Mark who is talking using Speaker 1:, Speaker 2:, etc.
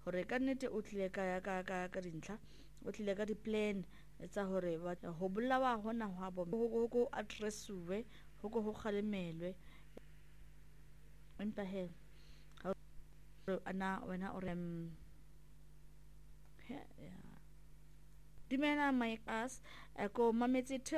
Speaker 1: gore ka nnete o tlile ka dintlha o tlile ka di-plan tsa gore go bolawa gona go addressiwe go kgalemelwe empa he ana wena o re dimela my us ko mametse